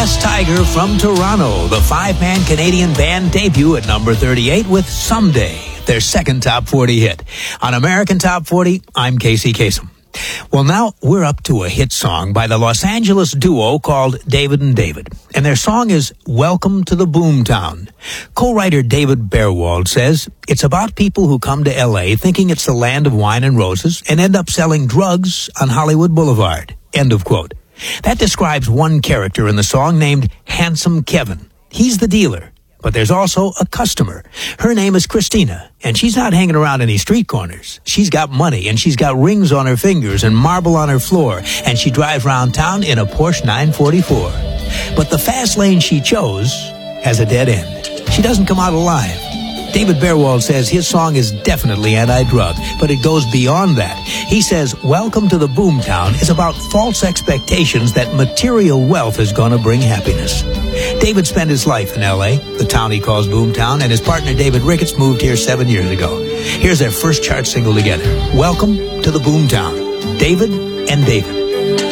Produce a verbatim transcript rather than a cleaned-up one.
Brass Tiger from Toronto, the five-man Canadian band debut at number thirty-eight with Someday, their second top forty hit. On American Top forty, I'm Casey Kasem. Well, now we're up to a hit song by the Los Angeles duo called David and David, and their song is Welcome to the Boomtown. Co-writer David Berwald says it's about people who come to L A thinking it's the land of wine and roses and end up selling drugs on Hollywood Boulevard. End of quote. That describes one character in the song named Handsome Kevin. He's the dealer. But there's also a customer. Her name is Christina, and she's not hanging around any street corners. She's got money, and she's got rings on her fingers and marble on her floor, and she drives around town in a Porsche nine forty-four. But the fast lane she chose has a dead end. She doesn't come out alive. David Berwald says his song is definitely anti-drug, but it goes beyond that. He says Welcome to the Boomtown is about false expectations that material wealth is going to bring happiness. David spent his life in L A, the town he calls Boomtown, and his partner David Ricketts moved here seven years ago. Here's their first chart single together, Welcome to the Boomtown, David and David.